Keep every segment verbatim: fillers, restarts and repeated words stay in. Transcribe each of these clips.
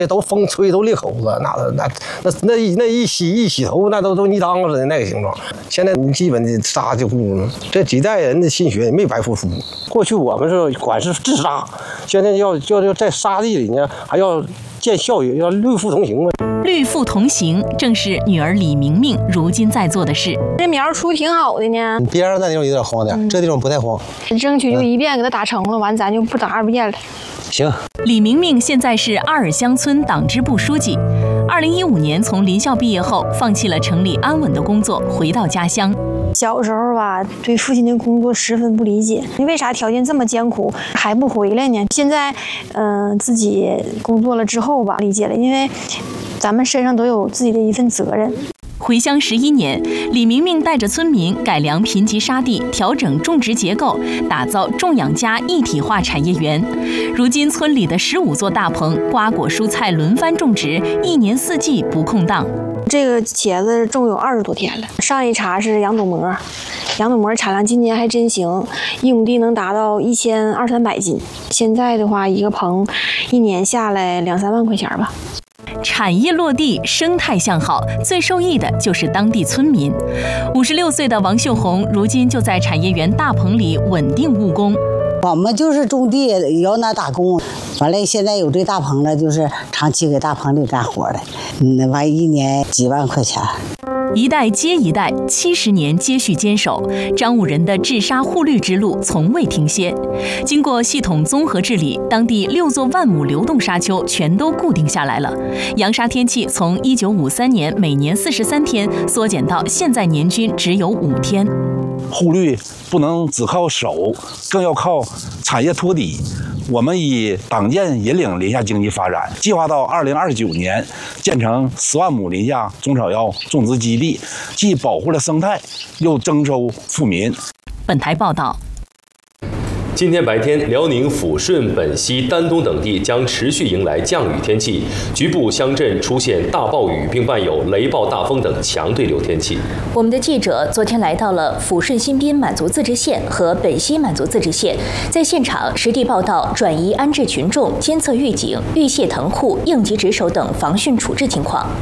都风吹都裂口子，那那那那一那一洗一洗头，那都都泥汤似的那个形状。现在你基本的沙就顾了，这几代人的心血也没白付出。过去我们是管是治沙，现在要要要在沙地里呢，还要建校园，要绿富同行嘛。 绿富同行正是女儿李明明如今在做的事。 这苗出挺好的呢， 边上那地方有点荒点，嗯、这地方不太荒。 争取就一遍给它打成了，完咱就不打二遍了。 行。 李明明现在是阿尔乡村党支部书记。二零一五年从林校毕业后，放弃了城里安稳的工作，回到家乡。 小时候吧，对父亲的工作十分不理解，你为啥条件这么艰苦还不回来呢？现在，嗯、呃，自己工作了之后吧，理解了，因为咱们身上都有自己的一份责任。 回乡十一年，李明明带着村民改良贫瘠沙地，调整种植结构，打造种养家一体化产业园。如今，村里的十五座大棚，瓜果蔬菜轮番种植，一年四季不空档。 这个茄子种有二十多天了，上一茬是杨朵膜，杨朵膜产量今年还真行，一亩地能达到一千二三百斤。现在的话，一个棚一年下来两三万块钱吧。 产业落地，生态向好，最受益的就是当地村民。五十六岁的王秀红，如今就在产业园大棚里稳定务工。 我们就是种地，也要那打工。完了，现在有这大棚了，就是长期给大棚里干活的。嗯，完一年几万块钱。 一代接一代，七十年接续坚守，张武人的治沙护绿之路从未停歇。经过系统综合治理，当地六座万亩流动沙丘全都固定下来了。扬沙天气从一九五三年每年四十三天缩减到现在年均只有五天。 护绿不能只靠手，更要靠产业托底。我们以党建引领林下经济发展，计划到二零二九年建成十万亩林下中草药种植基地，既保护了生态，又征收富民。 本台报道。 今天白天，辽宁抚顺、本溪、丹东等地将持续迎来降雨天气，局部乡镇出现大暴雨，并伴有雷暴、大风等强对流天气。 我们的记者昨天来到了抚顺新宾满族自治县和本溪满族自治县，在现场实地报道转移安置群众、监测预警、预泄腾户、应急值守等防汛处置情况。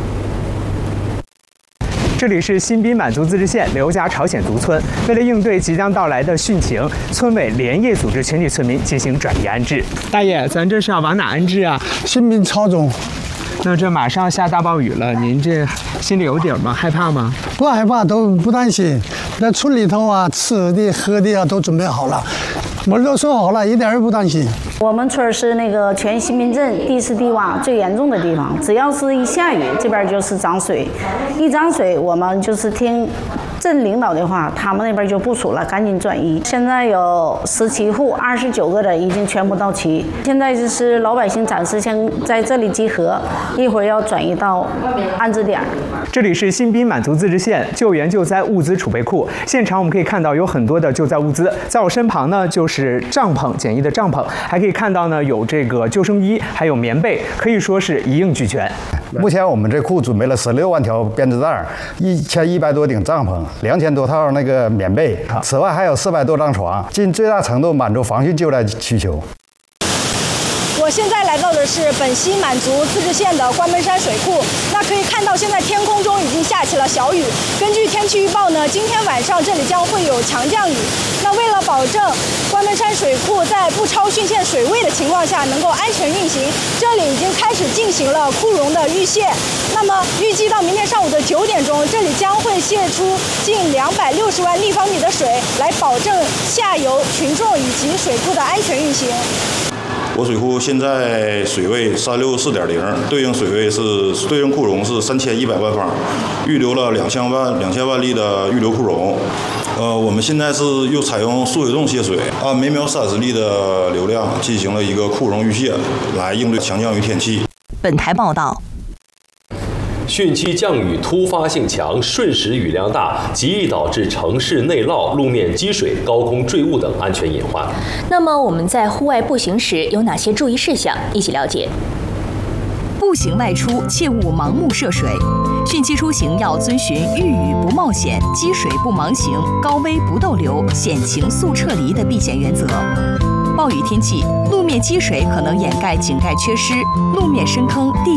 这里是新宾满族自治县刘家朝鲜族村，为了应对即将到来的汛情，村委连夜组织全体村民进行转移安置。大爷，咱这是要往哪安置啊？ 新宾朝中。 那这马上下大暴雨了，您这心里有底吗？害怕吗？ 不害怕，都不担心。那村里头啊，吃的喝的啊都准备好了，我都说好了，一点也不担心。 我们村是那个全新宾镇地势地洼最严重的地方，只要是一下雨，这边就是涨水，一涨水，我们就是听镇领导的话，他们那边就部署了，赶紧转移。现在有十七户，二十九个人已经全部到齐。现在就是老百姓暂时先在这里集合，一会儿要转移到安置点。 这里是新宾满族自治县救援救灾物资储备库，现场我们可以看到有很多的救灾物资，在我身旁呢就是帐篷，简易的帐篷，还可以看到呢有这个救生衣，还有棉被，可以说是一应俱全。 目前我们这库准备了十六万条编织袋，一千一百多顶帐篷，两千多套那个棉被，此外还有四百多张床，尽最大程度满足防汛救灾需求。 我现在来到的是本溪满族自治县的关门山水库，那可以看到现在天空中已经下起了小雨。根据天气预报呢，今天晚上这里将会有强降雨。那为了保证关门山水库在不超汛线水位的情况下能够安全运行，这里已经开始进行了库容的预泄。那么预计到明天上午的九点钟，这里将会泄出近两百六十万立方米的水，来保证下游群众以及水库的安全运行。 我水库现在水位三六四点零，对应水位是对应库容是三千一百万方，预留了两千万两千万立的预留库容。呃，我们现在是又采用输水洞泄水，按每秒三十立的流量进行了一个库容预泄，来应对强降雨天气。 本台报道。 汛期降雨突发性强，瞬时雨量大，极易导致城市内涝、路面积水、高空坠物等安全隐患。 那么我们在户外步行时有哪些注意事项？一起了解。 步行外出切勿盲目涉水，汛期出行要遵循遇雨不冒险、积水不盲行、高危不逗留、险情速撤离的避险原则。暴雨天气，路面积水可能掩盖井盖缺失，路面深坑、地